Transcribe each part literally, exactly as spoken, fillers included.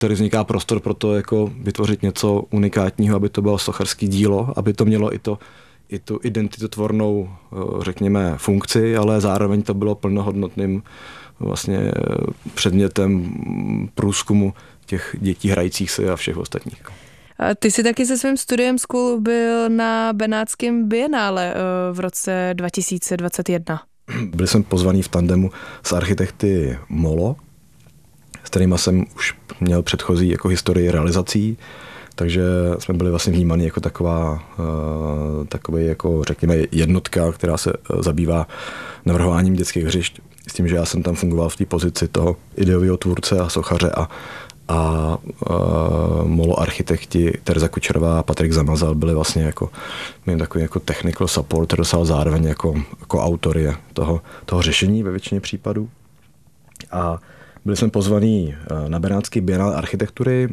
tady vzniká prostor pro to jako vytvořit něco unikátního, aby to bylo sochařský dílo, aby to mělo i to i tu identitotvornou, řekněme, funkci, ale zároveň to bylo plnohodnotným vlastně předmětem průzkumu těch dětí hrajících si a všech ostatních. A ty jsi taky se svým studiem School byl na Benátském bienále v roce dva tisíce dvacet jedna. Byl jsem pozvaný v tandemu s architekty Molo, s kterýma jsem už měl předchozí jako historii realizací, takže jsme byli vlastně vnímaní jako taková, takový jako řekněme jednotka, která se zabývá navrhováním dětských hřišť. S tím, že já jsem tam fungoval v té pozici toho ideového tvůrce a sochaře a, a, a Molo architekti Tereza Kučerová a Patrik Zamazal byli vlastně jako, takový jako technical support, dostal zároveň jako, jako autory toho, toho řešení ve většině případů. A byli jsme pozvaní na Benátský bienál architektury,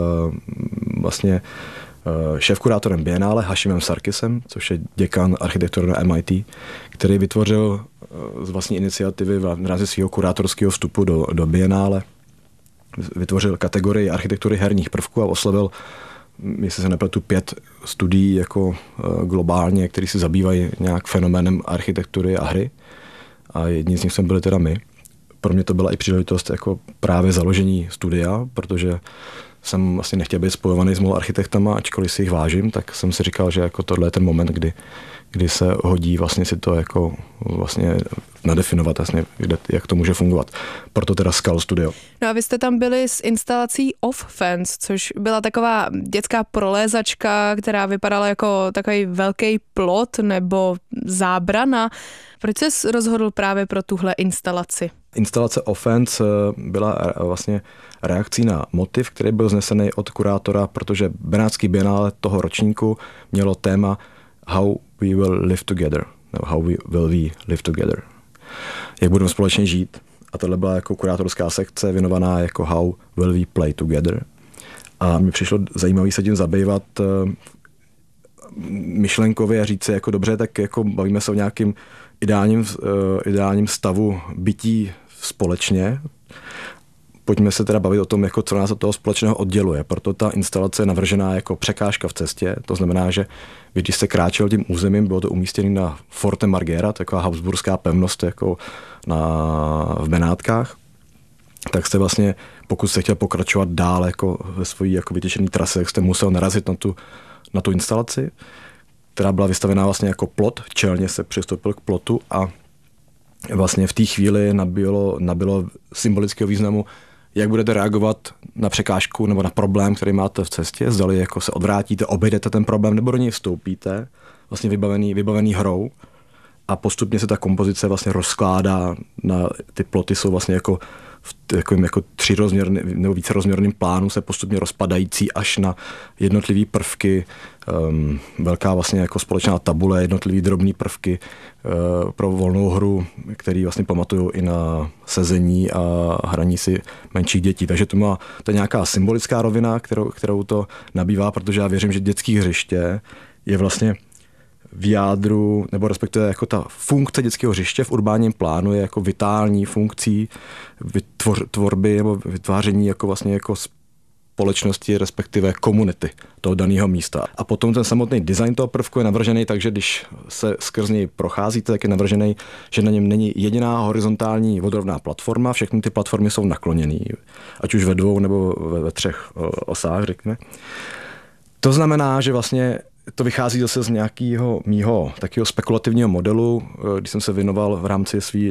vlastně šéfkurátorem bienále Hašimem Sarkisem, což je děkan architektury na M I T, který vytvořil z vlastní iniciativy v rámci svého kurátorského vstupu do, do bienále, vytvořil kategorii architektury herních prvků a oslovil, jestli se nepletu, pět studií jako globálně, které se zabývají nějak fenoménem architektury a hry. A jedni z nich jsme byli teda my. Pro mě to byla i příležitost jako právě založení studia, protože jsem vlastně nechtěl být spojovaný s mou architektama, ačkoliv si jich vážím, tak jsem si říkal, že jako tohle je ten moment, kdy, kdy se hodí vlastně si to jako vlastně nadefinovat, vlastně, kde, jak to může fungovat. Proto teda Skal Studio. No a vy jste tam byli s instalací Off Fence, což byla taková dětská prolézačka, která vypadala jako takový velký plot nebo zábrana. Proč jsi rozhodl právě pro tuhle instalaci? Instalace Offense byla vlastně reakcí na motiv, který byl znesený od kurátora, protože Benátský bienále toho ročníku mělo téma How we will live together. No, how we will we live together. Jak budeme společně žít. A tohle byla jako kurátorská sekce věnovaná jako How will we play together. A mi přišlo zajímavé se tím zabývat myšlenkově a říct si, jako dobře, tak jako bavíme se o nějakým ideálním, ideálním stavu bytí společně. Pojďme se teda bavit o tom, jako co nás od toho společného odděluje. Proto ta instalace je navržená jako překážka v cestě. To znamená, že když jste kráčel tím územím, bylo to umístěné na Forte Marghera, taková habsburská pevnost jako na, v Benátkách, tak jste vlastně, pokud jste chtěl pokračovat dál jako ve svojí jako vytyčené trase, tak jste musel narazit na tu, na tu instalaci, která byla vystavená vlastně jako plot, čelně se přistoupil k plotu a vlastně v té chvíli nabilo, nabilo symbolického významu, jak budete reagovat na překážku nebo na problém, který máte v cestě, zdali jako se odvrátíte, obejdete ten problém nebo do něj vstoupíte, vlastně vybavený, vybavený hrou a postupně se ta kompozice vlastně rozkládá na, ty ploty jsou vlastně jako v takovým jako třirozměrným nebo vícerozměrným plánu se postupně rozpadající až na jednotlivé prvky, um, velká vlastně jako společná tabule, jednotlivé drobné prvky uh, pro volnou hru, který vlastně pamatují i na sezení a hraní si menších dětí. Takže to má to je nějaká symbolická rovina, kterou, kterou to nabývá, protože já věřím, že dětské hřiště je vlastně v jádru, nebo respektive jako ta funkce dětského hřiště v urbánním plánu je jako vitální funkcí vytvor, tvorby nebo vytváření jako vlastně jako společnosti, respektive komunity toho daného místa. A potom ten samotný design toho prvku je navržený tak, že když se skrz něj procházíte, tak je navržený, že na něm není jediná horizontální vodorovná platforma, všechny ty platformy jsou nakloněné, ať už ve dvou nebo ve, ve třech osách, řekněme. To znamená, že vlastně to vychází zase z nějakého mýho takového spekulativního modelu, když jsem se věnoval v rámci svý,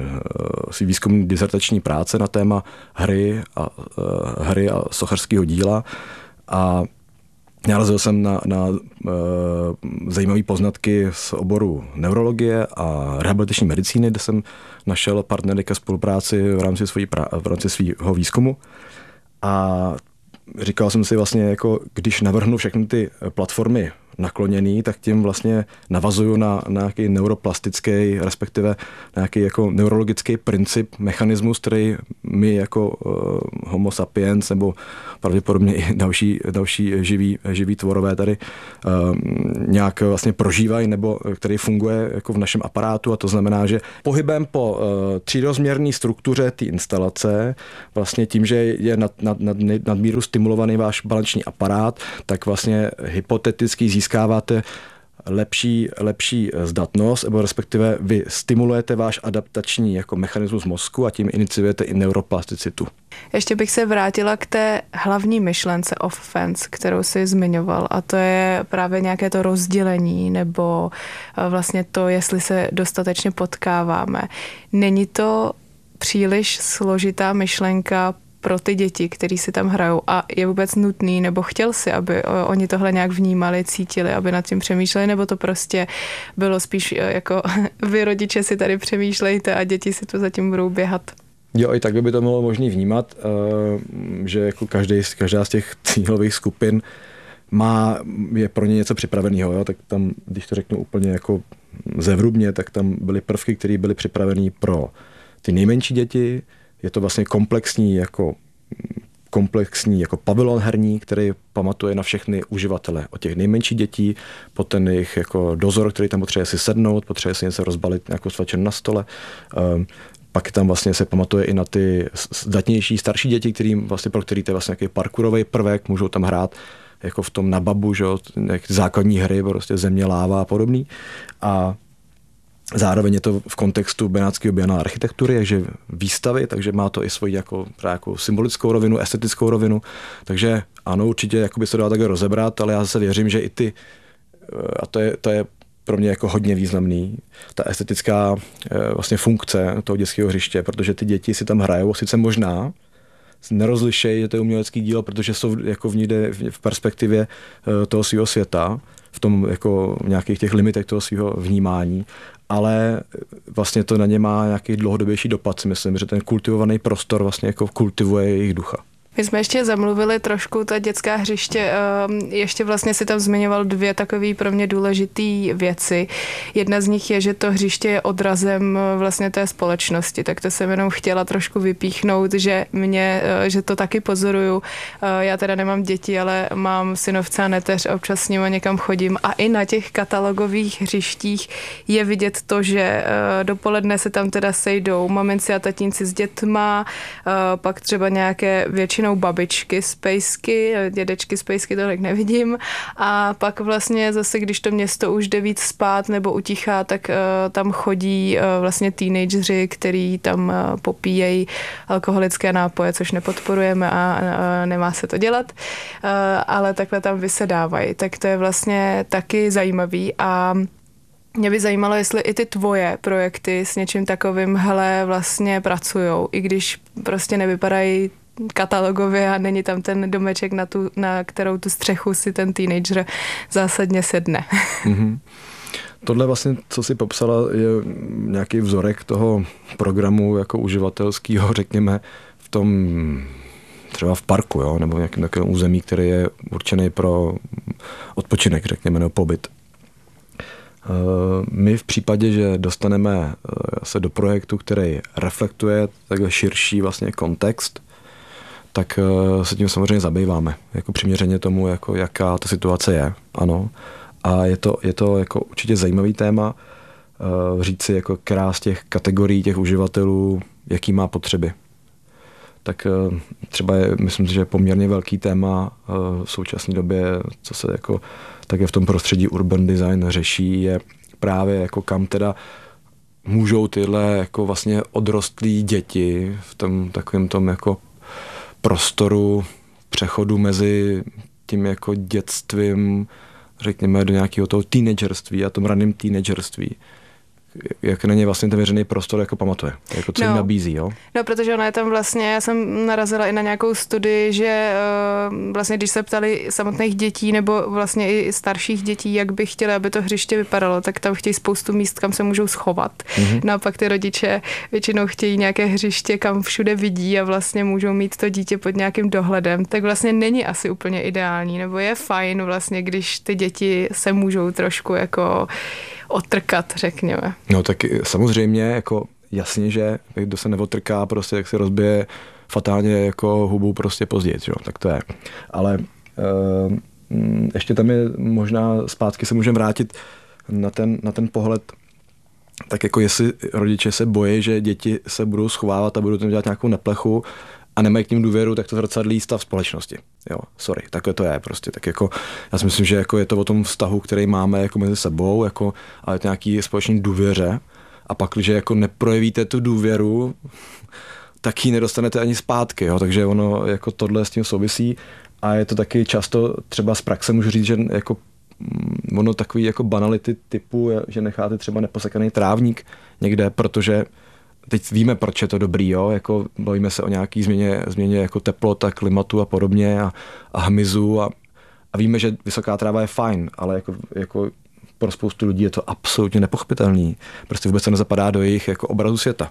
svý výzkumní dizertační práce na téma hry a, hry a sochařského díla a narazil jsem na, na uh, zajímavé poznatky z oboru neurologie a rehabilitační medicíny, kde jsem našel partnery ke spolupráci v rámci, svý, v rámci svého výzkumu a říkal jsem si vlastně, jako když navrhnu všechny ty platformy nakloněný, tak tím vlastně navazuju na, na nějaký neuroplastický, respektive na nějaký jako neurologický princip, mechanismus, který my jako uh, homo sapiens nebo pravděpodobně i další, další živí, živí tvorové tady uh, nějak vlastně prožívají, nebo který funguje jako v našem aparátu, a to znamená, že pohybem po uh, třírozměrné struktuře té instalace, vlastně tím, že je nad, nad, nad, nadmíru stimulovaný váš balanční aparát, tak vlastně hypoteticky získáváte lepší, lepší zdatnost, nebo respektive vy stimulujete váš adaptační jako mechanismus mozku a tím iniciujete i neuroplasticitu. Ještě bych se vrátila k té hlavní myšlence of fence, kterou jsi zmiňoval, a to je právě nějaké to rozdělení nebo vlastně to, jestli se dostatečně potkáváme. Není to příliš složitá myšlenka pro ty děti, kteří si tam hrajou, a je vůbec nutný, nebo chtěl si, aby oni tohle nějak vnímali, cítili, aby nad tím přemýšleli, nebo to prostě bylo spíš jako vy rodiče si tady přemýšlejte a děti si tu zatím budou běhat? Jo, i tak by to bylo možné vnímat, že jako každý, každá z těch cílových skupin má, je pro ně něco připraveného, jo? Tak tam, když to řeknu úplně jako zevrubně, tak tam byly prvky, které byly připravené pro ty nejmenší děti. Je to vlastně komplexní jako, komplexní jako pavilon herní, který pamatuje na všechny uživatele. Od těch nejmenších dětí, po ten jejich jako dozor, který tam potřebuje si sednout, potřebuje si něco rozbalit jako svačen na stole. Um, pak tam vlastně se pamatuje i na ty zdatnější, starší děti, kterým vlastně, pro který to je vlastně nějaký parkourový prvek, můžou tam hrát jako v tom na babu, že jo, základní hry, prostě země, láva a podobný. A zároveň je to v kontextu Benátského bianále architektury, takže výstavy, takže má to i svoji jako, jako symbolickou rovinu, estetickou rovinu. Takže ano, určitě jako by se dalo takhle rozebrat, ale já zase věřím, že i ty, a to je, to je pro mě jako hodně významný, ta estetická vlastně funkce toho dětského hřiště, protože ty děti si tam hrajou, sice možná nerozlišejí, že to je umělecký dílo, protože jsou jako v někde v perspektivě toho svého světa, v tom jako nějakých těch limitech toho svého vnímání, ale vlastně to na ně má nějaký dlouhodobější dopad, si myslím, že ten kultivovaný prostor vlastně jako kultivuje jejich ducha. My jsme ještě zamluvili trošku ta dětská hřiště, ještě vlastně si tam zmiňoval dvě takové pro mě důležité věci. Jedna z nich je, že to hřiště je odrazem vlastně té společnosti, tak to jsem jenom chtěla trošku vypíchnout, že mě, že to taky pozoruju. Já teda nemám děti, ale mám synovce a neteř a občas s nimi někam chodím a i na těch katalogových hřištích je vidět to, že dopoledne se tam teda sejdou maminci a tatínci s dětma, pak třeba nějaké většinou babičky z pejsky, dědečky z pejsky tolik nevidím, a pak vlastně zase, když to město už jde víc spát nebo utichá, tak uh, tam chodí uh, vlastně teenageři, který tam uh, popíjejí alkoholické nápoje, což nepodporujeme a uh, nemá se to dělat, uh, ale takhle tam vysedávají. Tak to je vlastně taky zajímavý a mě by zajímalo, jestli i ty tvoje projekty s něčím takovým hele vlastně pracujou, i když prostě nevypadají katalogově a není tam ten domeček, na, tu, na kterou tu střechu si ten teenager zásadně sedne. Mm-hmm. Tohle vlastně, co si popsala, je nějaký vzorek toho programu jako uživatelského, řekněme, v tom třeba v parku, jo, nebo nějakém takovém území, který je určený pro odpočinek, řekněme, nebo pobyt. My v případě, že dostaneme se do projektu, který reflektuje takhle širší vlastně kontext, tak se tím samozřejmě zabýváme, jako přiměřeně tomu, jako jaká ta situace je, ano. A je to, je to jako určitě zajímavý téma, říct si, jako která z těch kategorií těch uživatelů, jaký má potřeby. Tak třeba je, myslím si, že je poměrně velký téma v současné době, co se jako také v tom prostředí urban design řeší, je právě jako kam teda můžou tyhle jako vlastně odrostlí děti v tom takovém tom jako prostoru přechodu mezi tím jako dětstvím, řekněme, do nějakého toho teenagerství a tom raném teenagerství. jak na ně vlastně ten veřejný prostor jako pamatuje, jako co no. jim nabízí, jo? No, protože ona je tam vlastně, já jsem narazila i na nějakou studii, že uh, vlastně když se ptali samotných dětí nebo vlastně i starších dětí, jak by chtěli, aby to hřiště vypadalo, tak tam chtějí spoustu míst, kam se můžou schovat. Mm-hmm. Naopak ty rodiče většinou chtějí nějaké hřiště, kam všude vidí a vlastně můžou mít to dítě pod nějakým dohledem. Tak vlastně není asi úplně ideální, nebo je fajn vlastně, když ty děti se můžou trošku jako otrkat, řekněme. No tak samozřejmě, jako jasně, že kdo se neotrká, prostě jak se rozbije fatálně jako hubu prostě později, jo, tak to je. Ale uh, ještě tam je možná zpátky se můžeme vrátit na ten, na ten pohled, tak jako jestli rodiče se bojí, že děti se budou schovávat a budou tam dělat nějakou neplechu a nemají k ním důvěru, tak to zrcadlí stav společnosti. Jo, sorry, takhle to je prostě. Tak jako, já si myslím, že jako je to o tom vztahu, který máme jako mezi sebou, jako, ale je to nějaký společný důvěře. A pak, když jako neprojevíte tu důvěru, tak ji nedostanete ani zpátky. Jo? Takže ono jako tohle s tím souvisí. A je to taky často, třeba z praxe můžu říct, že jako ono takový jako banality typu, že necháte třeba neposekaný trávník někde, protože teď víme, proč je to dobrý, jo? Jako bavíme se o nějaký změně, změně jako teplota, klimatu a podobně a, a hmyzu a, a víme, že vysoká tráva je fajn, ale jako, jako pro spoustu lidí je to absolutně nepochopitelný. Prostě vůbec se nezapadá do jejich jako obrazu světa.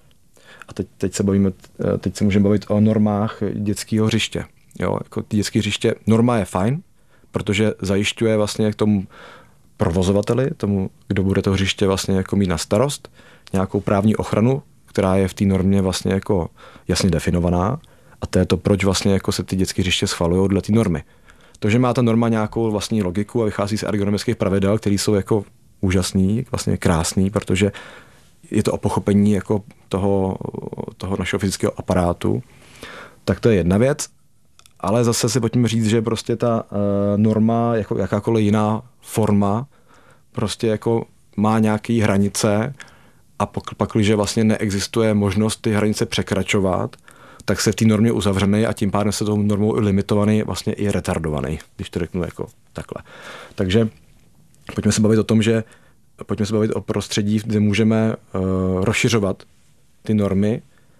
A teď, teď se bavíme, teď se můžeme bavit o normách dětského hřiště. Jo? Jako dětské hřiště, norma je fajn, protože zajišťuje vlastně k tomu provozovateli, tomu, kdo bude to hřiště vlastně jako mít na starost, nějakou právní ochranu, která je v té normě vlastně jako jasně definovaná a to je to, proč vlastně jako se ty dětské hřiště schvalují dle té normy. To, že má ta norma nějakou vlastní logiku a vychází z ergonomických pravidel, které jsou jako úžasný, vlastně krásný, protože je to o pochopení jako toho, toho našeho fyzického aparátu, tak to je jedna věc, ale zase si pojďme říct, že prostě ta uh, norma, jako jakákoliv jiná forma, prostě jako má nějaké hranice a pak, pak, když vlastně neexistuje možnost ty hranice překračovat, tak se v té normě uzavřený a tím pádem se tou normou i limitovaný, vlastně i retardovaný, když to řeknu jako takhle. Takže pojďme se bavit o tom, že pojďme se bavit o prostředí, kde můžeme uh, rozšiřovat ty normy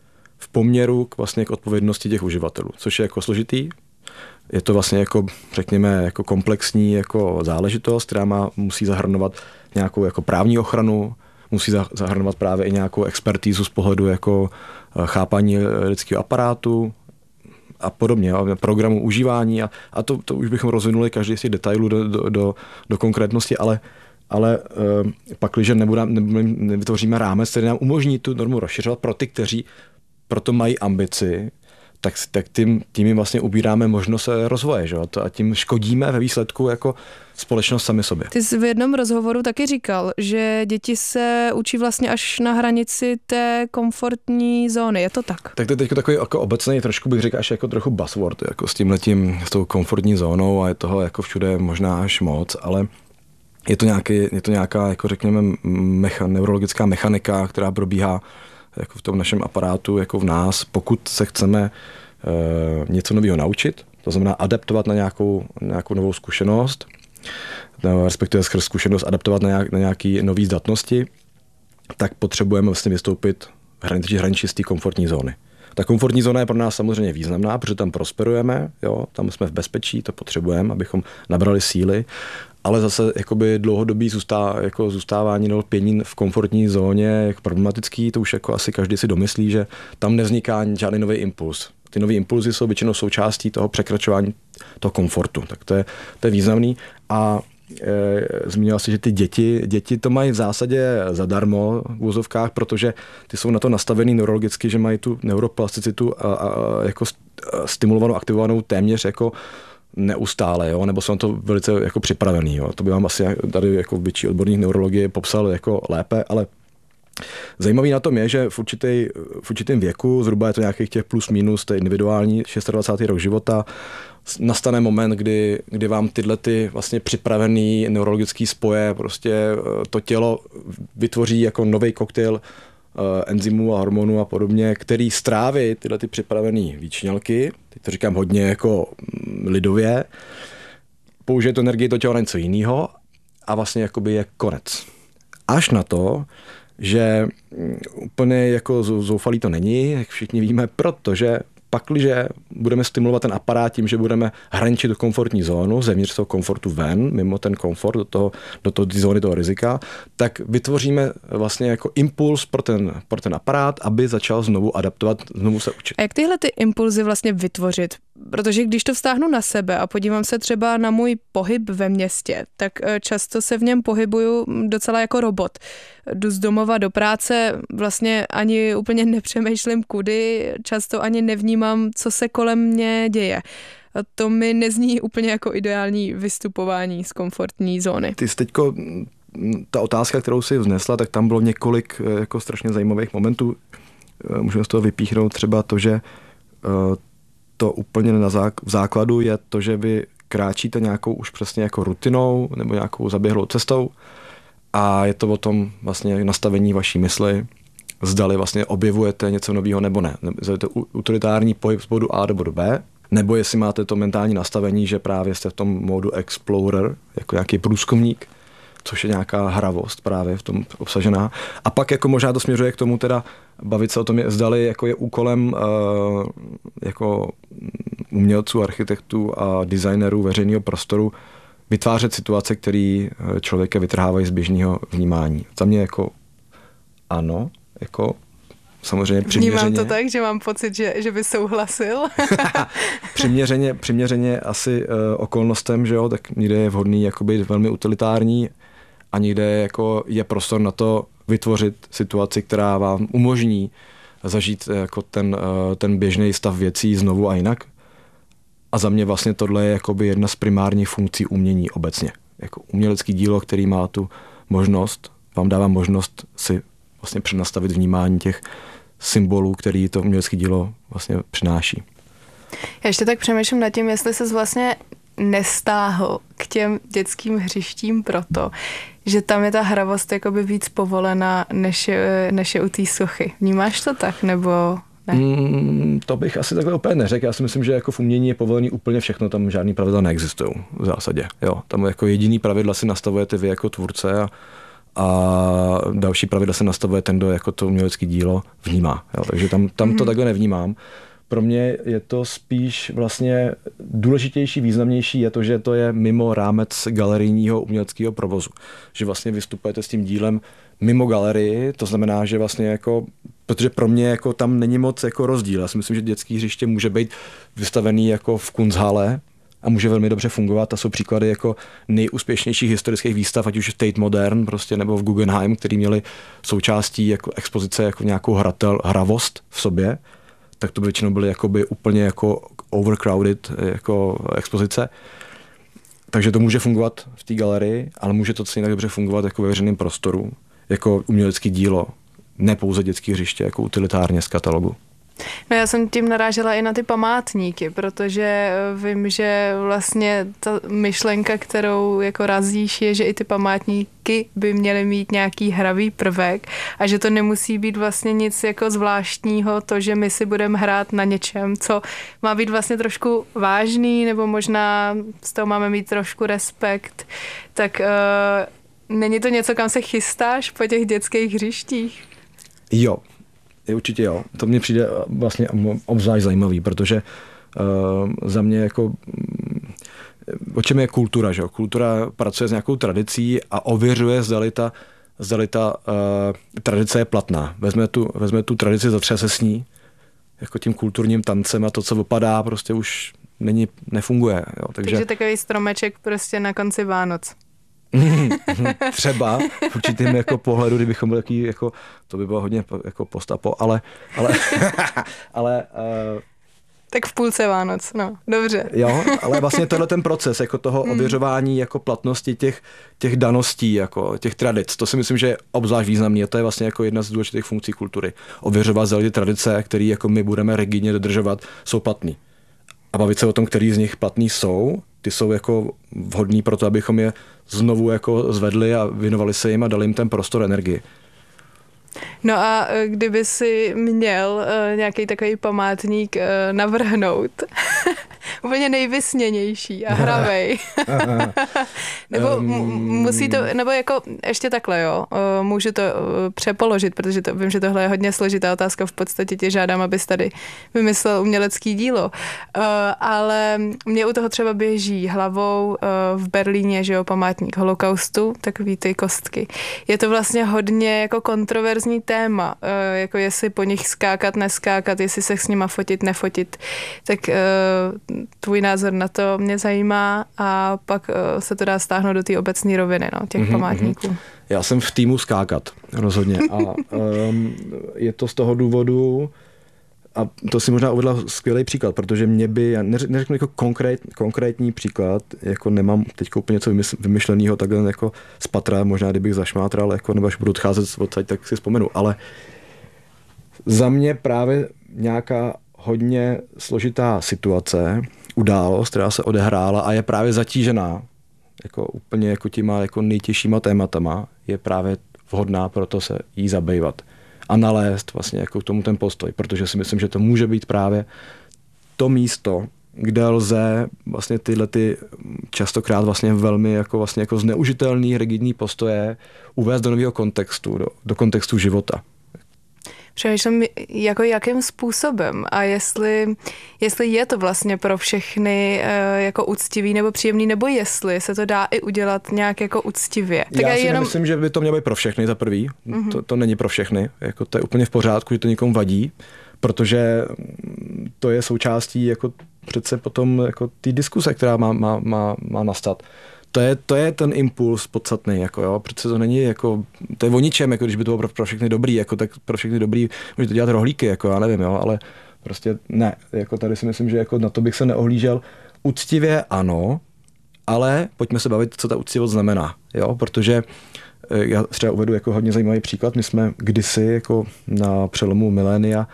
v poměru k, vlastně k odpovědnosti těch uživatelů, což je jako složitý. Je to vlastně jako, řekněme, jako komplexní jako záležitost, která má, musí zahrnovat nějakou jako právní ochranu, musí zahrnovat právě i nějakou expertízu z pohledu jako chápání lidského aparátu a podobně, programu užívání a, a to, to už bychom rozvinuli každý z těch detailů do, do, do, do konkrétnosti, ale, ale e, pak, když nevytvoříme rámec, který nám umožní tu normu rozšiřovat pro ty, kteří proto mají ambici, tak, tak tím, tím jim vlastně ubíráme možnost rozvoje, že? A tím škodíme ve výsledku jako společnost sami sobě. Ty jsi v jednom rozhovoru taky říkal, že děti se učí vlastně až na hranici té komfortní zóny, je to tak? Tak to je teď takový jako obecný, trošku bych řekl až jako trochu buzzword, jako s tímhletím, s tou komfortní zónou a je toho jako všude možná až moc, ale je to, nějaký, je to nějaká, jako řekněme, mecha, neurologická mechanika, která probíhá jako v tom našem aparátu, jako v nás, pokud se chceme e, něco nového naučit, to znamená adaptovat na nějakou, nějakou novou zkušenost, respektive skrz zkušenost adaptovat na, nějak, na nějaké nové zdatnosti, tak potřebujeme vlastně vystoupit hraničí hraničí z té komfortní zóny. Ta komfortní zóna je pro nás samozřejmě významná, protože tam prosperujeme, jo, tam jsme v bezpečí, to potřebujeme, abychom nabrali síly, ale zase jakoby dlouhodobý zůstá, jako zůstávání nebo pění v komfortní zóně je problematický, to už jako asi každý si domyslí, že tam nevzniká žádný nový impuls. Ty nový impulzy jsou většinou součástí toho překračování toho komfortu, tak to je, to je významný a e, zmínila si, že ty děti, děti to mají v zásadě zadarmo v úvozovkách, protože ty jsou na to nastavený neurologicky, že mají tu neuroplasticitu a, a, jako stimulovanou, aktivovanou téměř jako neustále, jo? Nebo jsou na to velice jako připravený. Jo? To by vám asi tady jako větší odborník neurologie popsal jako lépe, ale zajímavý na tom je, že v, určitý, v určitém věku, zhruba je to nějakých těch plus minus, to je individuální dvacátý šestý rok života, nastane moment, kdy, kdy vám tyhle ty vlastně připravený neurologický spoje, prostě to tělo vytvoří jako nový koktejl enzymů a hormonů a podobně, který stráví tyhle ty připravené výčnělky, teď to říkám hodně jako lidově, použije tu energii to tělo na něco jiného a vlastně jakoby je konec. Až na to, že úplně jako zoufalý to není, jak všichni víme, protože pakliže budeme stimulovat ten aparát tím, že budeme hrančit do komfortní zónu, zevnitř toho komfortu ven, mimo ten komfort, do toho, do toho zóny toho rizika, tak vytvoříme vlastně jako impuls pro ten, pro ten aparát, aby začal znovu adaptovat, znovu se učit. A jak tyhle ty impulzy vlastně vytvořit? Protože když to vztáhnu na sebe a podívám se třeba na můj pohyb ve městě, tak často se v něm pohybuju docela jako robot. Jdu z domova do práce, vlastně ani úplně nepřemýšlím kudy, často ani nevnímám, co se kolem mě děje. A to mi nezní úplně jako ideální vystupování z komfortní zóny. Ty jsi teďko, ta otázka, kterou jsi vznesla, tak tam bylo několik jako strašně zajímavých momentů. Můžeme z toho vypíchnout třeba to, že to úplně na zák- v základu je to, že vy kráčíte nějakou už přesně jako rutinou nebo nějakou zaběhlou cestou a je to o tom vlastně nastavení vaší mysli, zdali vlastně objevujete něco nového nebo ne. Je to utilitární pohyb z bodu A do bodu B, nebo jestli máte to mentální nastavení, že právě jste v tom módu explorer, jako nějaký průzkumník, což je nějaká hravost právě v tom obsažená. A pak jako možná to směřuje k tomu teda bavit se o tom, zdali jako je úkolem uh, jako umělců, architektů a designerů veřejného prostoru vytvářet situace, které člověka vytrhávají z běžného vnímání. Za mě jako ano, jako samozřejmě přiměřeně. Vnímám to tak, že mám pocit, že, že by souhlasil. přiměřeně, přiměřeně asi uh, okolnostem, že jo, tak někde je vhodný jako být velmi utilitární a někde jako je prostor na to vytvořit situaci, která vám umožní zažít jako ten, uh, ten běžný stav věcí znovu a jinak. A za mě vlastně tohle je jakoby jedna z primárních funkcí umění obecně. Jako umělecký dílo, který má tu možnost, vám dává možnost si vlastně přenastavit vnímání těch symbolů, který to umělecké dílo vlastně přináší. Já ještě tak přemýšlím nad tím, jestli ses vlastně nestáhl k těm dětským hřištím proto, že tam je ta hravost jakoby víc povolená, než je, než je u té sochy. Vnímáš to tak, nebo ne? Mm, to bych asi takhle úplně neřekl. Já si myslím, že jako v umění je povolený úplně všechno, tam žádný pravidla neexistují v zásadě. Jo, tam jako jediný pravidla si nastavujete vy jako tvůrce a a další pravidla se nastavuje ten, kdo jako to umělecké dílo vnímá. Jo, takže tam, tam mm-hmm. to takhle nevnímám. Pro mě je to spíš vlastně důležitější, významnější je to, že to je mimo rámec galerijního uměleckého provozu. Že vlastně vystupujete s tím dílem mimo galerii, to znamená, že vlastně jako, protože pro mě jako tam není moc jako rozdíl. Já si myslím, že dětské hřiště může být vystavený jako v Kunsthalle a může velmi dobře fungovat. A jsou příklady jako nejúspěšnějších historických výstav, ať už v Tate Modern prostě, nebo v Guggenheim, který měli součástí jako expozice jako nějakou hratel, hravost v sobě, tak to většinou byly jakoby úplně jako overcrowded jako expozice. Takže to může fungovat v té galerii, ale může to stejně tak dobře fungovat jako ve veřejném prostoru, jako umělecké dílo, ne pouze dětské hřiště, jako utilitárně z katalogu. No já jsem tím narážela i na ty památníky, protože vím, že vlastně ta myšlenka, kterou jako razíš, je, že i ty památníky by měly mít nějaký hravý prvek a že to nemusí být vlastně nic jako zvláštního, to, že my si budeme hrát na něčem, co má být vlastně trošku vážný, nebo možná z toho máme mít trošku respekt, tak uh, není to něco, kam se chystáš po těch dětských hřištích? Jo. Určitě jo. To mně přijde vlastně obzvlášť zajímavý, protože uh, za mě jako o čem je kultura, že jo? Kultura pracuje s nějakou tradicí a ověřuje, zdali ta, zdali ta uh, tradice je platná. Vezme tu, vezme tu tradici, zatřese s ní, jako tím kulturním tancem a to, co opadá, prostě už není, nefunguje. Jo? Takže, Takže takový stromeček prostě na konci Vánoc. Třeba v určitém jako pohledu, kdybychom byli takový, jako, to by bylo hodně jako postapo, ale ale, ale uh, tak v půlce Vánoc, no, dobře. Jo, ale vlastně tohle ten proces jako toho ověřování jako platnosti těch, těch daností, jako těch tradic, to si myslím, že je obzvlášť významný a to je vlastně jako jedna z důležitých funkcí kultury. Ověřovat, zda ty tradice, které jako my budeme rigidně dodržovat, jsou platný. A bavit se o tom, který z nich platný jsou, ty jsou jako vhodný pro to, abychom je znovu jako zvedli a věnovali se jim a dali jim ten prostor, energii. No a kdyby si měl uh, nějaký takový památník uh, navrhnout, úplně nejvysněnější a hravej. nebo m- musí to, nebo jako ještě takhle, jo, můžu to přepoložit, protože to, vím, že tohle je hodně složitá otázka, v podstatě tě žádám, abys tady vymyslel umělecký dílo. Ale mě u toho třeba běží hlavou v Berlíně, že jo, památník holokaustu, takový ty kostky. Je to vlastně hodně jako kontroverzní téma, jako jestli po nich skákat, neskákat, jestli se s nima fotit, nefotit. Tak tvůj názor na to mě zajímá a pak se to dá stáhnout do té obecné roviny, no, těch mm-hmm, památníků. Já jsem v týmu skákat, rozhodně. A um, je to z toho důvodu, a to si možná uvedla skvělý příklad, protože mě by, já neřeknu jako konkrét, konkrétní příklad, jako nemám teď úplně něco vymyšleného takhle jako z patra, možná kdybych zašmátral, jako, nebo až budu odcházet odsaď, tak si vzpomenu, ale za mě právě nějaká hodně složitá situace, událost, která se odehrála a je právě zatížená jako úplně jako těma jako nejtěžšíma tématama, je právě vhodná proto se jí zabývat a nalézt vlastně jako k tomu ten postoj, protože si myslím, že to může být právě to místo, kde lze vlastně tyhle ty častokrát vlastně velmi jako vlastně jako zneužitelný rigidní postoje uvést do nového kontextu, do, do kontextu života. Přemýšlím, jako jakým způsobem a jestli, jestli je to vlastně pro všechny jako úctivý nebo příjemný, nebo jestli se to dá i udělat nějak jako úctivě. Tak já si jenom... myslím, že by to mělo být pro všechny za prvý. Mm-hmm. To, to není pro všechny. Jako to je úplně v pořádku, že to někomu vadí, protože to je součástí jako přece potom jako té diskuse, která má, má, má, má nastat. To je, to je ten impuls podstatný, jako jo, protože to není jako, to je o ničem, jako když by to bylo pro, pro všechny dobrý, jako tak pro všechny dobrý, můžete dělat rohlíky, jako já nevím, jo, ale prostě ne, jako tady si myslím, že jako na to bych se neohlížel. Úctivě ano, ale pojďme se bavit, co ta úctivost znamená, jo, protože já třeba uvedu jako hodně zajímavý příklad, my jsme kdysi jako na přelomu milénia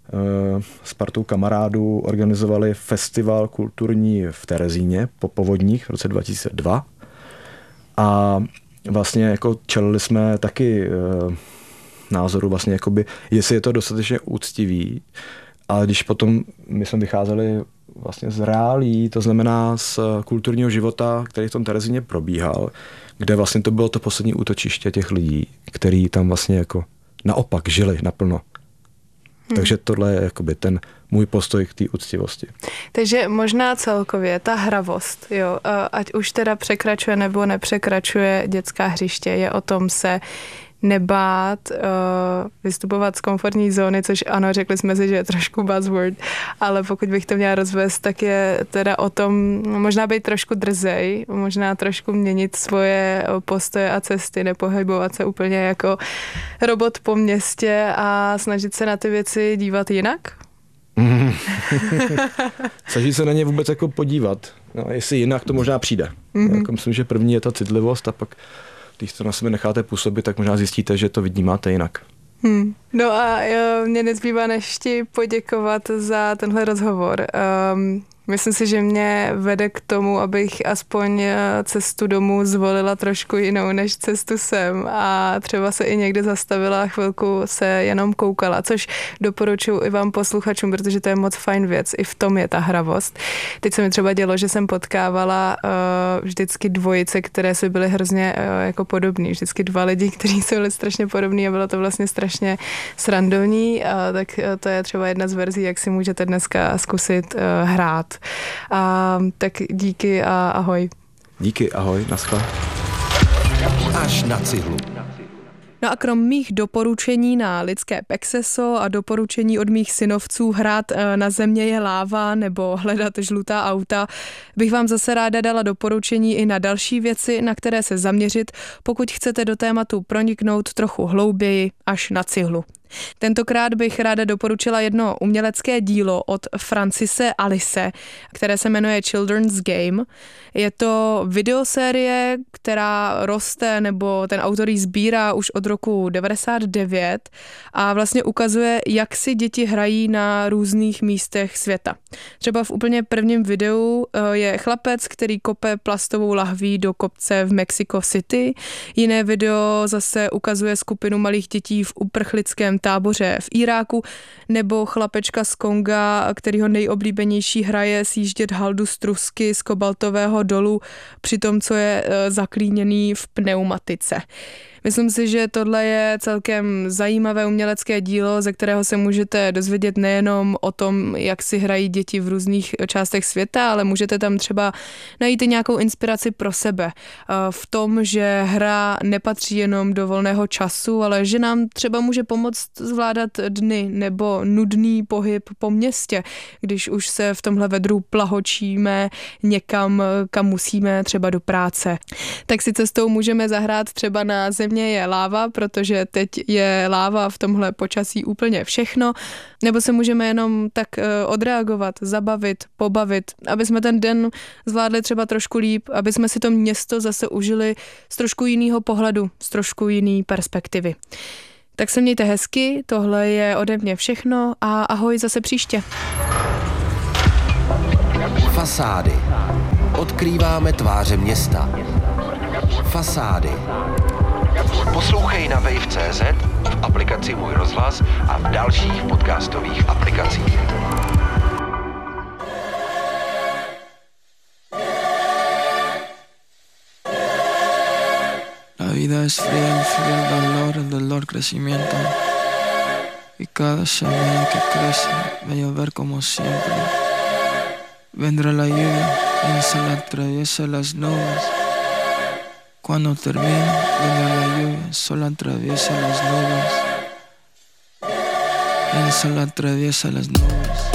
s partou kamarádů organizovali festival kulturní v Terezíně po povodních v roce dva tisíce dva a vlastně jako čelili jsme taky názoru vlastně jakoby, jestli je to dostatečně úctivý, ale když potom my jsme vycházeli vlastně z reálí, to znamená z kulturního života, který v tom Terezíně probíhal, kde vlastně to bylo to poslední útočiště těch lidí, kteří tam vlastně jako naopak žili naplno. Hmm. Takže tohle je jakoby ten můj postoj k té úctivosti. Takže možná celkově ta hravost, jo, ať už teda překračuje nebo nepřekračuje dětská hřiště, je o tom se nebát uh, vystupovat z komfortní zóny, což ano, řekli jsme si, že je trošku buzzword, ale pokud bych to měla rozvést, tak je teda o tom možná být trošku drzej, možná trošku měnit svoje postoje a cesty, nepohybovat se úplně jako robot po městě a snažit se na ty věci dívat jinak. Mm. Snažit se na ně vůbec jako podívat. No, jestli jinak, to možná přijde. Mm-hmm. Jako myslím, že první je ta citlivost a pak když to na sebe necháte působit, tak možná zjistíte, že to vnímáte jinak. Hmm. No a jo, mě nezbývá než ti poděkovat za tenhle rozhovor. Um, myslím si, že mě vede k tomu, abych aspoň cestu domů zvolila trošku jinou než cestu sem a třeba se i někde zastavila a chvilku se jenom koukala, což doporučuji i vám posluchačům, protože to je moc fajn věc. I v tom je ta hravost. Teď se mi třeba dělo, že jsem potkávala uh, vždycky dvojice, které si byly hrozně uh, jako podobný. Vždycky dva lidi, kteří jsou byli strašně podobný a bylo to vlastně strašně srandovní. Uh, tak uh, to je třeba jedna z verzí, jak si můžete dneska zkusit uh, hrát. A tak díky a ahoj. Díky, ahoj, naschle. Až na cihlu. No a krom mých doporučení na lidské pexeso a doporučení od mých synovců hrát Na země je láva nebo hledat žlutá auta, bych vám zase ráda dala doporučení i na další věci, na které se zaměřit, pokud chcete do tématu proniknout trochu hlouběji až na cihlu. Tentokrát bych ráda doporučila jedno umělecké dílo od Francise Alice, které se jmenuje Children's Game. Je to videosérie, která roste, nebo ten autor ji sbírá už od roku devadesát devět a vlastně ukazuje, jak si děti hrají na různých místech světa. Třeba v úplně prvním videu je chlapec, který kope plastovou lahví do kopce v Mexico City. Jiné video zase ukazuje skupinu malých dětí v uprchlickém táboře v Iráku, nebo chlapečka z Konga, kterýho nejoblíbenější hra je sjíždět haldu z trusky z kobaltového dolu, při tom, co je zaklíněný v pneumatice. Myslím si, že tohle je celkem zajímavé umělecké dílo, ze kterého se můžete dozvědět nejenom o tom, jak si hrají děti v různých částech světa, ale můžete tam třeba najít i nějakou inspiraci pro sebe. V tom, že hra nepatří jenom do volného času, ale že nám třeba může pomoct zvládat dny nebo nudný pohyb po městě, když už se v tomhle vedru plahočíme někam, kam musíme, třeba do práce. Tak si cestou můžeme zahrát třeba na Země je láva, protože teď je láva v tomhle počasí úplně všechno, nebo se můžeme jenom tak odreagovat, zabavit, pobavit, aby jsme ten den zvládli třeba trošku líp, aby jsme si to město zase užili z trošku jiného pohledu, z trošku jiný perspektivy. Tak se mějte hezky, tohle je ode mě všechno a ahoj zase příště. Fasády. Odkrýváme tváře města. Fasády. Poslouchej na wave tečka cé zet, v aplikaci Můj rozhlas a v dalších podcastových aplikacích. La vida es fría y fría el dolor, el dolor crecimiento. Y cada semilla que crece va a llover como siempre. Vendrá la lluvia y se la atraviesa las nubes. Cuando termine, vendrá la lluvia, solo atraviesa las nubes. Él solo atraviesa las nubes.